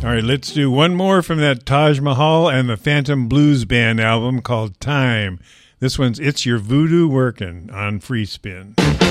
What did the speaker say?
All right, let's do one more from that Taj Mahal and the Phantom Blues Band album called Time. This one's It's Your Voodoo Workin' on Free Spin.